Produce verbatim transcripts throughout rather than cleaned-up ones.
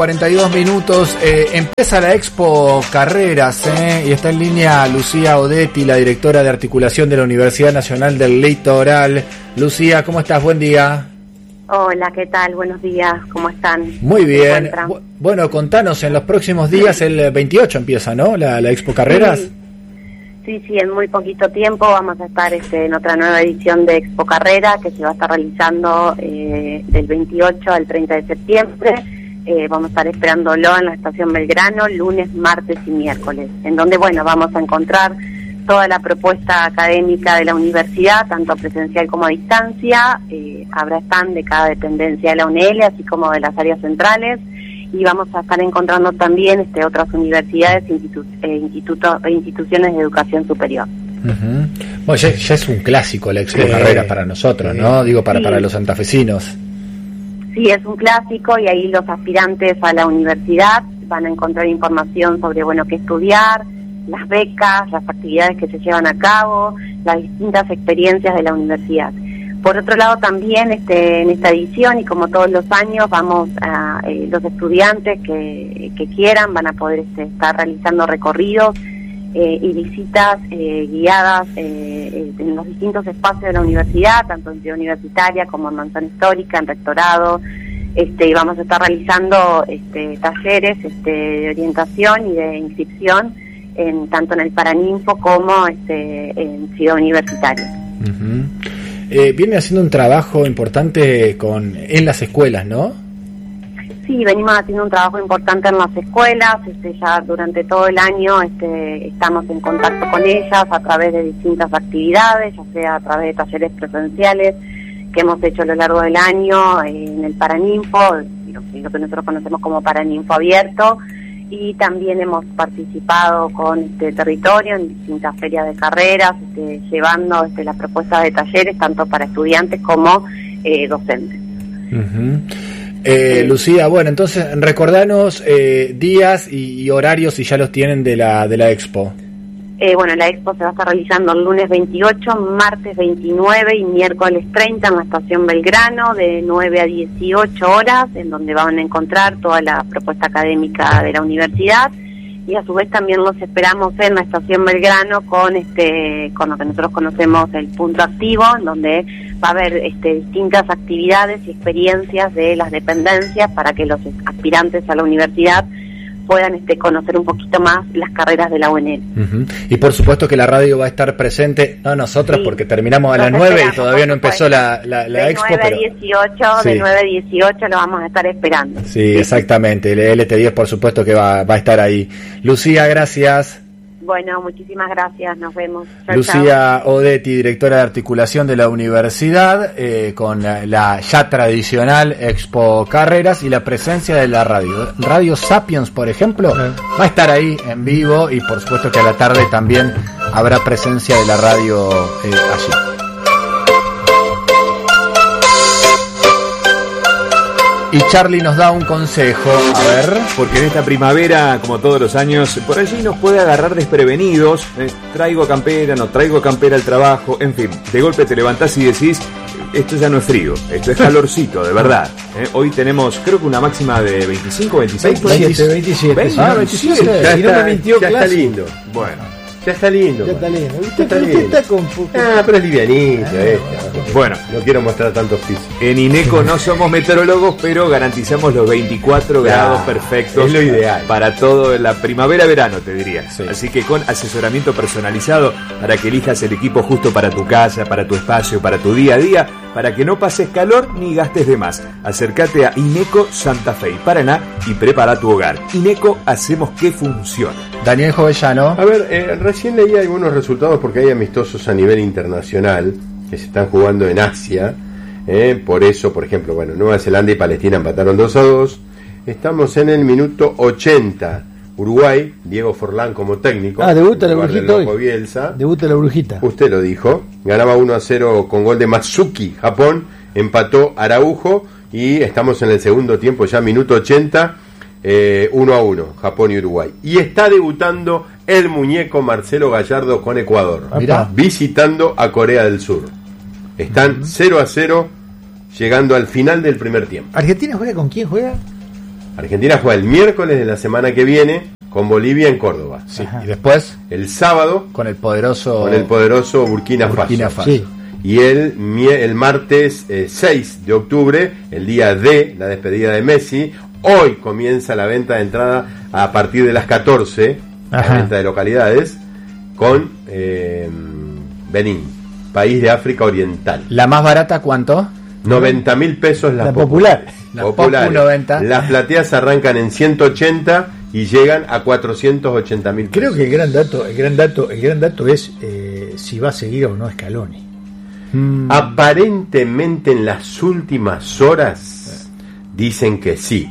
cuarenta y dos minutos, eh, empieza la Expo Carreras, eh, y está en línea Lucía Odetti, la directora de articulación de la Universidad Nacional del Litoral. Lucía, ¿cómo estás? Buen día. Hola, ¿qué tal? Buenos días, ¿cómo están? Muy bien. Bu- bueno, contanos, en los próximos días, el veintiocho empieza, ¿no? La, la Expo Carreras. Sí. sí, sí, en muy poquito tiempo vamos a estar este, en otra nueva edición de Expo Carrera que se va a estar realizando eh, del veintiocho al treinta de septiembre. Eh, vamos a estar esperándolo en la Estación Belgrano lunes, martes y miércoles, en donde, bueno, vamos a encontrar toda la propuesta académica de la universidad, tanto presencial como a distancia. Eh, habrá stand de cada dependencia de la U N L, así como de las áreas centrales, y vamos a estar encontrando también este, otras universidades institu- eh, instituto, e instituciones de educación superior. Uh-huh. Bueno, ya, ya es un clásico la Expo eh, Carreras para nosotros, ¿no? Digo, para, sí. para los santafesinos. Sí, es un clásico, y ahí los aspirantes a la universidad van a encontrar información sobre, bueno, qué estudiar, las becas, las actividades que se llevan a cabo, las distintas experiencias de la universidad. Por otro lado, también este, en esta edición, y como todos los años, vamos a eh, los estudiantes que, que quieran van a poder este, estar realizando recorridos eh, y visitas eh, guiadas eh, en los distintos espacios de la universidad, tanto en Ciudad Universitaria como en Manzana Histórica, en Rectorado. Este, y vamos a estar realizando este, talleres este, de orientación y de inscripción en, tanto en el Paraninfo como este, en Ciudad Universitaria. Uh-huh. Eh, viene haciendo un trabajo importante con en las escuelas, ¿no? Sí, venimos haciendo un trabajo importante en las escuelas. Este, ya durante todo el año este, estamos en contacto con ellas a través de distintas actividades, ya sea a través de talleres presenciales que hemos hecho a lo largo del año en el Paraninfo, lo, lo que nosotros conocemos como Paraninfo abierto, y también hemos participado con este territorio en distintas ferias de carreras, este, llevando este, las propuestas de talleres tanto para estudiantes como eh, docentes. Uh-huh. Eh, Lucía, bueno, entonces recordanos eh, días y, y horarios, si ya los tienen, de la de la Expo. Eh, bueno, la Expo se va a estar realizando el lunes veintiocho, martes veintinueve y miércoles treinta en la Estación Belgrano, de nueve a dieciocho horas, en donde van a encontrar toda la propuesta académica de la universidad, y a su vez también los esperamos en la Estación Belgrano con este con lo que nosotros conocemos el punto activo, en donde va a haber este, distintas actividades y experiencias de las dependencias para que los aspirantes a la universidad puedan este, conocer un poquito más las carreras de la U N L. Uh-huh. Y por supuesto que la radio va a estar presente, no nosotros, sí, porque terminamos a las nueve y todavía no empezó la, la, la de Expo. nueve pero... a dieciocho, sí. De nueve a dieciocho lo vamos a estar esperando. Sí, sí, exactamente, el L T diez por supuesto que va, va a estar ahí. Lucía, gracias. Bueno, muchísimas gracias, nos vemos. Chau, Lucía chau. Odetti, directora de articulación de la universidad, eh, con la, la ya tradicional Expo Carreras y la presencia de la radio. Radio Sapiens, por ejemplo, eh. va a estar ahí en vivo, y por supuesto que a la tarde también habrá presencia de la radio eh, allí. Y Charlie nos da un consejo, a ver. Porque en esta primavera, como todos los años, por allí nos puede agarrar desprevenidos. Eh, traigo campera, no traigo campera al trabajo, en fin. De golpe te levantás y decís, esto ya no es frío, esto es calorcito, de verdad. Eh, hoy tenemos, creo que una máxima de veinticinco, veintiséis. veintisiete, veintisiete. veinte, Ah, veintisiete. Ya, Y no no me me mintió, ya clase. está lindo. Bueno. Ya está lindo. Ya está lindo. ¿Viste? Está Pero lindo. usted está con... Ah, pero es livianito, ah, esta. Bueno, no quiero mostrar tantos pisos. En INECO no somos meteorólogos, pero garantizamos los veinticuatro grados perfectos. Es lo ideal. Para todo la primavera-verano, te diría. Sí. Así que con asesoramiento personalizado para que elijas el equipo justo para tu casa, para tu espacio, para tu día a día, para que no pases calor ni gastes de más. Acércate a INECO Santa Fe y Paraná y prepara tu hogar. INECO, hacemos que funcione. Daniel Jovellano. A ver, eh, recién leí algunos resultados porque hay amistosos a nivel internacional que se están jugando en Asia. Eh, por eso, por ejemplo, bueno, Nueva Zelanda y Palestina empataron dos a dos. Estamos en el minuto ochenta. Uruguay, Diego Forlán como técnico. Ah, debuta la brujita hoy. Bielsa. Debuta la brujita. Usted lo dijo. Ganaba uno a cero con gol de Matsuki. Japón empató Araujo y estamos en el segundo tiempo, ya minuto ochenta. Eh, uno a uno, Japón y Uruguay. Y está debutando el muñeco Marcelo Gallardo con Ecuador, Mirá. visitando a Corea del Sur. Están cero a cero, llegando al final del primer tiempo. ¿Argentina juega con quién juega? Argentina juega el miércoles de la semana que viene con Bolivia en Córdoba. Sí. Y después el sábado con el poderoso con el poderoso Burkina, Burkina Faso. Faso. Sí. Y el, el martes eh, seis de octubre, el día de la despedida de Messi, hoy comienza la venta de entrada a partir de las catorce, Ajá. la venta de localidades, con eh, Benín, país de África Oriental. ¿La más barata cuánto? noventa mil pesos las la popular. Las populares. noventa. Las plateas arrancan en ciento ochenta y llegan a cuatrocientos ochenta mil pesos. Creo que el gran dato, el gran dato, el gran dato es eh, si va a seguir o no Scaloni. Hmm. Aparentemente en las últimas horas dicen que sí.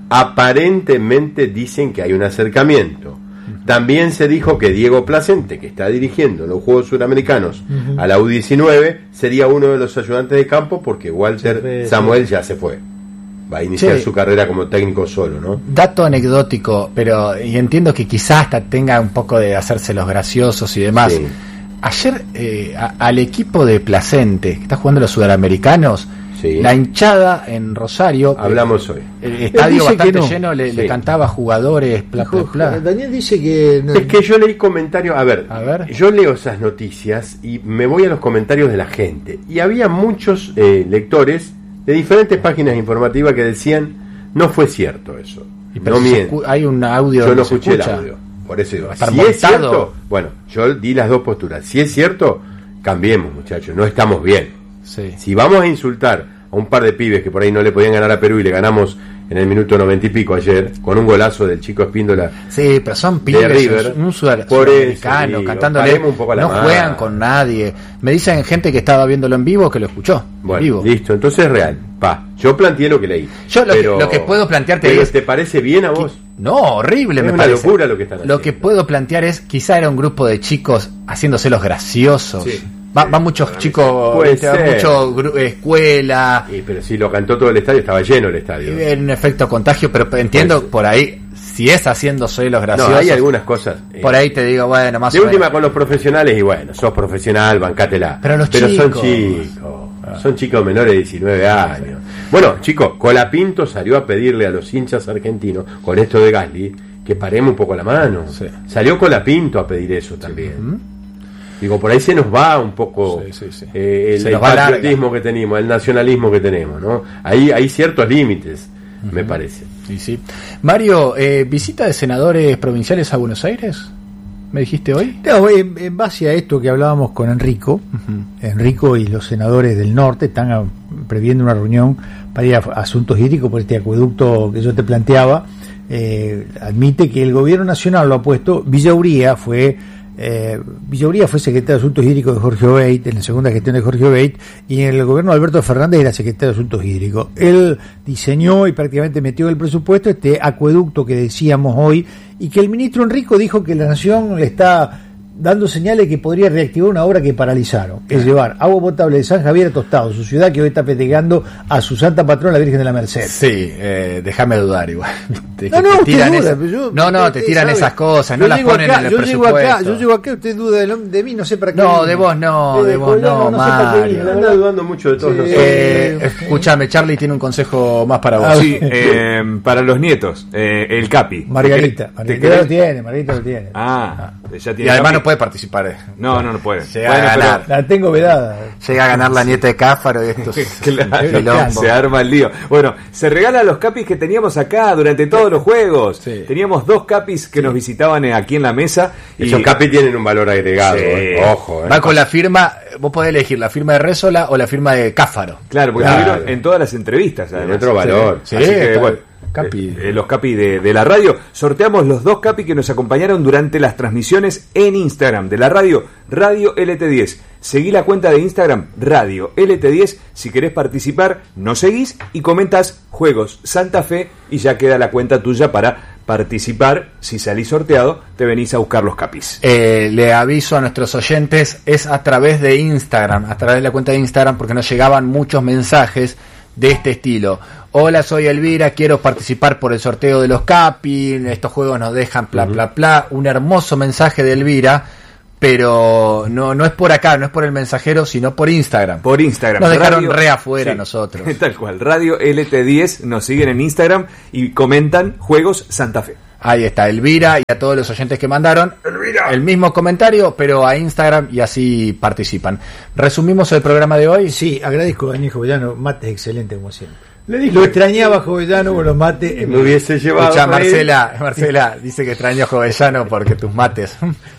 Aparentemente dicen que hay un acercamiento. También se dijo que Diego Placente, que está dirigiendo los Juegos Suramericanos uh-huh. a la U diecinueve, sería uno de los ayudantes de campo porque Walter sí, Samuel sí. ya se fue. Va a iniciar sí. su carrera como técnico solo, ¿no? Dato anecdótico, pero y entiendo que quizás hasta tenga un poco de hacerse los graciosos y demás. Sí. Ayer eh, a, al equipo de Placente, que está jugando los sudamericanos, sí. la hinchada en Rosario, hablamos eh, hoy. El estadio bastante no. lleno, le, sí. le cantaba a jugadores, bla, bla, bla. Daniel dice que... No. Es que yo leí comentarios, a ver, a ver, yo leo esas noticias y me voy a los comentarios de la gente. Y había muchos eh, lectores de diferentes páginas informativas que decían, no fue cierto eso. Y no miento. Hay un audio. Yo no escuché el audio. Por eso digo, si montado. Es cierto, bueno, yo di las dos posturas. Si es cierto, cambiemos, muchachos, no estamos bien. Sí. Si vamos a insultar a un par de pibes que por ahí no le podían ganar a Perú y le ganamos en el minuto noventa y pico ayer, con un golazo del chico Espíndola. Sí, pero son pibes, River, un sudamericano, cantándole, un poco la no mano. Juegan con nadie. Me dicen gente que estaba viéndolo en vivo que lo escuchó. Bueno, en vivo. Listo, entonces es real. Pa, yo planteé lo que leí. Yo lo, pero, que, lo que puedo plantearte pero es... ¿te parece bien a vos? No, horrible es me una parece. locura lo que están haciendo. Lo que puedo plantear es, quizá era un grupo de chicos haciéndose los graciosos. Sí. Va, va muchos chicos, ¿viste? Va mucho gru- escuela. Sí, pero si lo cantó todo el estadio, estaba lleno el estadio. En un efecto contagio, pero entiendo pues, por ahí, si es haciéndose los graciosos. No, hay algunas cosas. Por eh, ahí te digo, bueno, más de o última menos. Con los profesionales, y bueno, sos profesional, bancátela. Pero los pero chicos. son chicos. Ah. Son chicos menores de diecinueve años. Bueno, chicos, Colapinto salió a pedirle a los hinchas argentinos, con esto de Gasly, que paremos un poco la mano. Sí. Salió Colapinto a pedir eso también. Sí. ¿Mm? Digo, por ahí se nos va un poco sí, sí, sí. Eh, el, el patriotismo que tenemos, el nacionalismo que tenemos, ¿no? Ahí hay ciertos límites, uh-huh. me parece. Sí, sí. Mario, eh, ¿visita de senadores provinciales a Buenos Aires? ¿Me dijiste hoy? No, en, en base a esto que hablábamos con Enrico, uh-huh. Enrico y los senadores del norte están a, previendo una reunión para ir a, a asuntos hídricos por este acueducto que yo te planteaba. Eh, admite que el gobierno nacional lo ha puesto. Villaurría fue Eh, Villaurría fue secretario de Asuntos Hídricos de Jorge Obeit, en la segunda gestión de Jorge Obeit, y en el gobierno de Alberto Fernández era secretario de Asuntos Hídricos. Él diseñó y prácticamente metió en el presupuesto este acueducto que decíamos hoy, y que el ministro Enrico dijo que la Nación le está dando señales que podría reactivar una obra que paralizaron, es llevar agua potable de San Javier a Tostado, su ciudad que hoy está festejando a su santa patrona, la Virgen de la Merced. Sí, eh, déjame dudar igual. Te, no, no, te tiran duda, esa, yo, no, no, te tiran sabe. esas cosas, yo no las ponen acá, en el yo presupuesto. Llego acá, yo llego acá, usted duda de, lo, de mí, no sé para qué. No, de vos no, de, de vos no, no Mario. Me anda dudando mucho de todos sí, los eh, Escúchame, Charlie tiene un consejo más para vos. Sí, eh, para los nietos, eh, el Capi. Margarita, Margarita lo tiene, Margarita lo tiene. Ah, ya tiene. Y además no puede participar. No, no, no puede. Llega bueno, a ganar. La tengo vedada. Llega a ganar la nieta de Cáfaro y esto claro, se arma el lío. Bueno, se regala los capis que teníamos acá durante todos los juegos. Sí. Teníamos dos capis que sí. nos visitaban aquí en la mesa. Y esos capis tienen un valor agregado. Sí. Eh. Ojo. Eh. Va con la firma, vos podés elegir la firma de Rézola o la firma de Cáfaro. Claro, porque claro. estuvieron en todas las entrevistas. En otro valor. Sí. Así sí, que, bueno. Capi. Eh, los capi de, de la radio. Sorteamos los dos capi que nos acompañaron durante las transmisiones en Instagram de la radio, Radio L T diez. Seguí la cuenta de Instagram, Radio L T diez. Si querés participar, nos seguís y comentas Juegos Santa Fe y ya queda la cuenta tuya para participar. Si salís sorteado, te venís a buscar los capis. Eh, le aviso a nuestros oyentes, es a través de Instagram, a través de la cuenta de Instagram, porque nos llegaban muchos mensajes de este estilo. Hola, soy Elvira, quiero participar por el sorteo de los capi, estos juegos nos dejan bla bla bla. Un hermoso mensaje de Elvira pero no no es por acá, no es por el mensajero, sino por Instagram. Por Instagram. Nos dejaron Radio, re afuera sí, nosotros. Tal cual. Radio L T diez nos siguen en Instagram y comentan Juegos Santa Fe. Ahí está, Elvira, y a todos los oyentes que mandaron Elvira. El mismo comentario, pero a Instagram, y así participan. ¿Resumimos el programa de hoy? Sí, agradezco a Daniel Jovellano, mate excelente como siempre. Le dije, lo extrañaba Jovellano con los mates. Me hubiese llevado. Escuchá, Marcela, Marcela dice que extraño a Jovellano porque tus mates.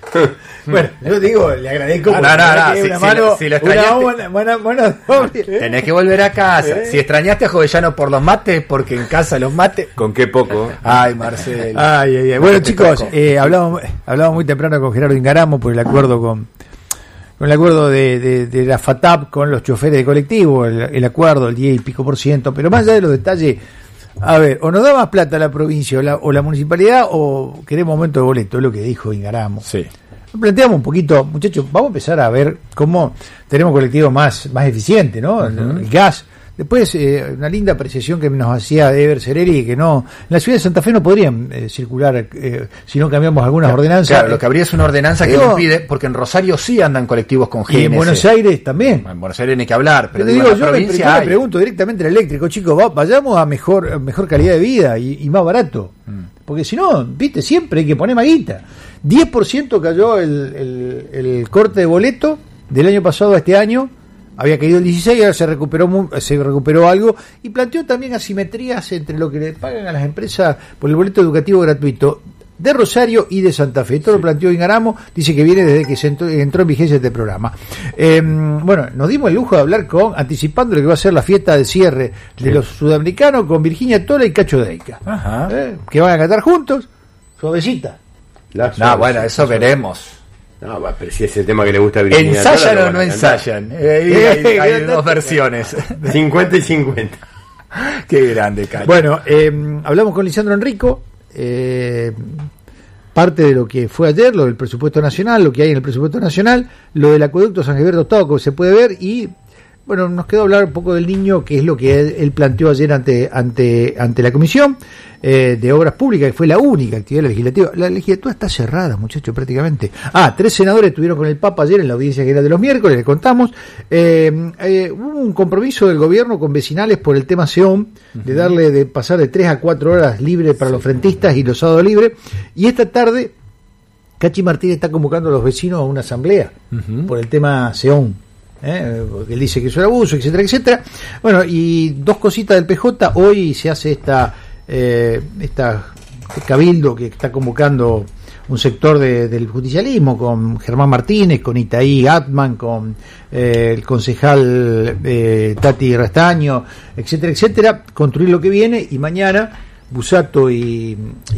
Bueno, yo digo, le agradezco. No, no, no, si, si, una si, mano, si lo extrañaste, una buena, buena, buena doble. Tenés que volver a casa. ¿Eh? Si extrañaste a Jovellano por los mates, porque en casa los mates. ¿Con qué poco? Ay, Marcela. Ay, ay, ay. Bueno, chicos, eh, hablamos, hablamos muy temprano con Gerardo Ingaramo por el acuerdo con. Con el acuerdo de, de, de la FATAP con los choferes de colectivo, el, el acuerdo, el diez y pico por ciento, pero más allá de los detalles, a ver, o nos da más plata la provincia o la, o la municipalidad o queremos aumento de boleto, es lo que dijo Ingaramo. Sí. Planteamos un poquito, muchachos, vamos a empezar a ver cómo tenemos colectivos más, más eficientes, ¿no? Uh-huh. El gas. Después, eh, una linda apreciación que nos hacía Ever Cereri, que no, en la ciudad de Santa Fe no podrían eh, circular eh, si no cambiamos algunas claro, ordenanzas. Claro, lo que habría es una ordenanza que digo, lo impide, porque en Rosario sí andan colectivos con G N S. Y en Buenos Aires también. En Buenos Aires ni que hablar, pero yo, digo, digo, en la yo, provincia me, yo hay. me pregunto directamente al eléctrico, chicos, va, vayamos a mejor mejor calidad de vida y, y más barato. Mm. Porque si no, viste, siempre hay que poner más guita. diez por ciento cayó el, el, el corte de boleto del año pasado a este año. Había caído el dieciséis y ahora se recuperó se recuperó algo y planteó también asimetrías entre lo que le pagan a las empresas por el boleto educativo gratuito de Rosario y de Santa Fe. Esto sí. Lo planteó Ingaramo, dice que viene desde que se entró, entró en vigencia este programa. Eh, bueno, nos dimos el lujo de hablar con, anticipando lo que va a ser la fiesta de cierre sí. de los sudamericanos con Virginia Tola y Cacho Deica, eh, que van a cantar juntos, suavecita. La no, bueno, eso veremos. No, pero si es el tema que le gusta a Virginia. ¿Ensayan o no ensayan? Eh, hay hay dos versiones. cincuenta y cincuenta. Qué grande, Cacho. Bueno, eh, hablamos con Lisandro Enrico, eh, parte de lo que fue ayer, lo del presupuesto nacional, lo que hay en el presupuesto nacional, lo del acueducto San Gilberto Octavo, como se puede ver, y bueno, nos quedó hablar un poco del niño, que es lo que él, él planteó ayer ante ante ante la Comisión eh, de Obras Públicas, que fue la única actividad legislativa. La legislatura está cerrada, muchachos, prácticamente. Ah, tres senadores estuvieron con el Papa ayer en la audiencia general de los miércoles, les contamos. Eh, eh, hubo un compromiso del gobierno con vecinales por el tema SEOM, uh-huh. de darle, de pasar de tres a cuatro horas libre para sí. los frentistas y los sábados libres. Y esta tarde, Cachi Martínez está convocando a los vecinos a una asamblea uh-huh. por el tema SEOM. ¿Eh? Porque él dice que es un abuso, etcétera, etcétera. Bueno, y dos cositas del P J. Hoy se hace esta, eh, esta este cabildo que está convocando un sector de, del justicialismo con Germán Martínez, con Itaí Atman, con eh, el concejal eh, Tati Rastaño, etcétera, etcétera. Construir lo que viene, y mañana Busato y,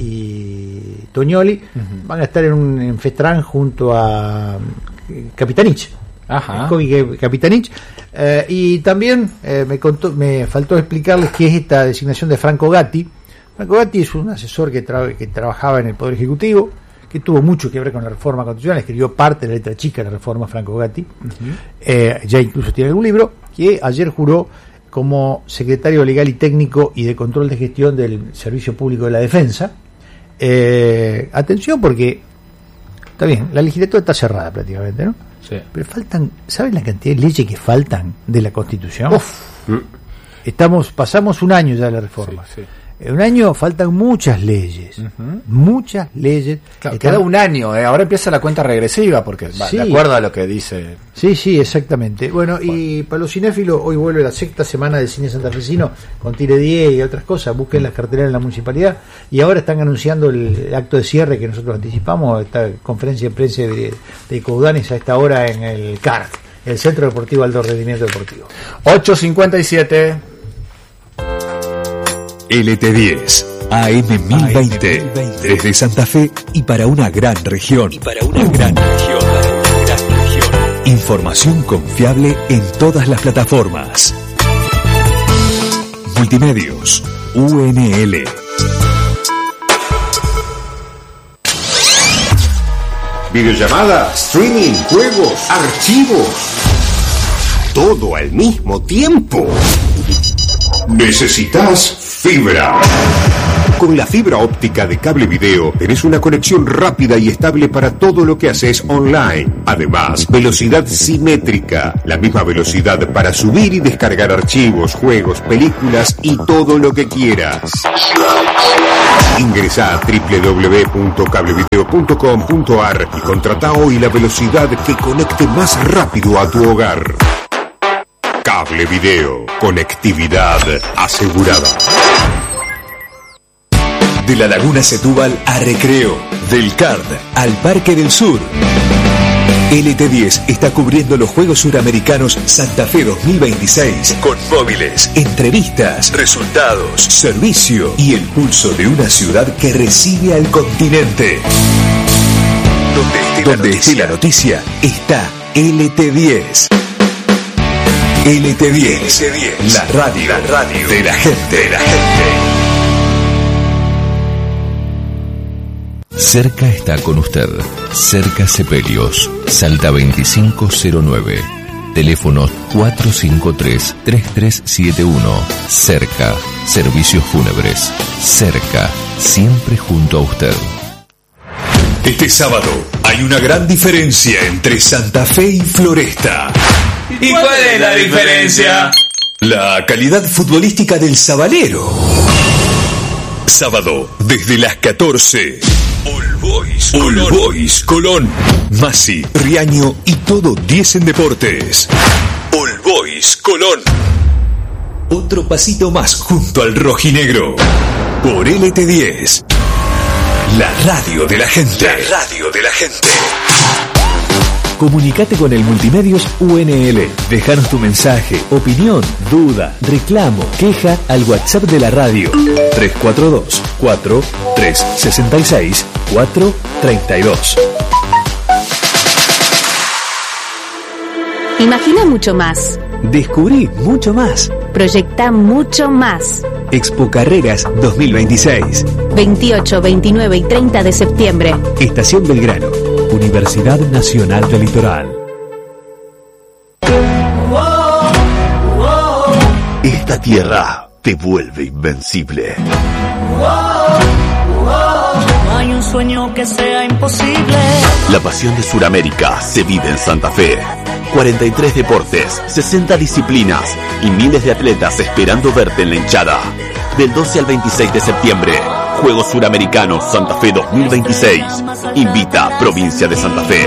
y Toñoli uh-huh. van a estar en un en Festrán junto a Capitanich. Ajá. Capitanich, eh, y también eh, me contó, me faltó explicarles qué es esta designación de Franco Gatti. Franco Gatti es un asesor que, tra- que trabajaba en el Poder Ejecutivo, que tuvo mucho que ver con la reforma constitucional, escribió parte de la letra chica de la reforma Franco Gatti, uh-huh. eh, ya incluso tiene algún libro, que ayer juró como secretario legal y técnico y de control de gestión del Servicio Público de la Defensa. Eh, atención, porque está bien, la legislatura está cerrada prácticamente, ¿no? Sí. Pero faltan, ¿saben la cantidad de leyes que faltan de la Constitución? Uf. Estamos, pasamos un año ya de la reforma. Sí, sí. En un año faltan muchas leyes, uh-huh. muchas leyes. Claro, queda un año, ¿eh? Ahora empieza la cuenta regresiva, porque va, sí. de acuerdo a lo que dice. Sí, sí, exactamente. Bueno, bueno, y para los cinéfilos, hoy vuelve la sexta semana del cine santafesino con Tire diez y otras cosas. Busquen las carteleras en la municipalidad. Y ahora están anunciando el acto de cierre que nosotros anticipamos, esta conferencia de prensa de, de Coudanes a esta hora en el C A R, el Centro Deportivo Alto Rendimiento Deportivo. ocho cincuenta y siete. L T diez, A M mil veinte, desde Santa Fe y para una gran región. Y para una gran región, para una gran región. Información confiable en todas las plataformas. Multimedios, U N L. Videollamadas, streaming, juegos, archivos. Todo al mismo tiempo. Necesitas fibra. Con la fibra óptica de Cable Video tenés una conexión rápida y estable para todo lo que haces online. Además, velocidad simétrica, la misma velocidad para subir y descargar archivos, juegos, películas y todo lo que quieras. Ingresá a doble u doble u doble u punto cable video punto com punto a r y contratá hoy la velocidad que conecte más rápido a tu hogar. Cable Video, conectividad asegurada. De la Laguna Setúbal a Recreo, del C A R D al Parque del Sur. L T diez está cubriendo los Juegos Suramericanos Santa Fe dos mil veintiséis con móviles, entrevistas, resultados, servicio y el pulso de una ciudad que recibe al continente. Donde esté, Donde la, esté la noticia está L T diez. L T diez, L T diez, la radio, la radio de la gente, de la gente. Cerca está con usted. Cerca Sepelios, Salta veinticinco cero nueve. Teléfono cuatro cinco tres, tres tres siete uno. Cerca, servicios fúnebres. Cerca, siempre junto a usted. Este sábado hay una gran diferencia entre Santa Fe y Floresta. ¿Y cuál es la diferencia? La calidad futbolística del Sabalero. Sábado, desde las catorce. All Boys, All Boys, Colón, Masi, Riaño y todo diez en deportes. All Boys, Colón. Otro pasito más junto al rojinegro. Por L T diez. La radio de la gente. La radio de la gente. Comunicate con el Multimedios U N L. Dejanos tu mensaje, opinión, duda, reclamo, queja al WhatsApp de la radio tres cuatro dos, cuatro tres seis seis, cuatro tres dos. Imagina mucho más. Descubrí mucho más. Proyecta mucho más. Expo Carreras dos mil veintiséis. veintiocho, veintinueve y treinta de septiembre. Estación Belgrano. Universidad Nacional del Litoral. Esta tierra te vuelve invencible. No hay un sueño que sea imposible. La pasión de Sudamérica se vive en Santa Fe. cuarenta y tres deportes, sesenta disciplinas y miles de atletas esperando verte en la hinchada. Del doce al veintiséis de septiembre, Juegos Suramericanos Santa Fe dos mil veintiséis. Invita Provincia de Santa Fe.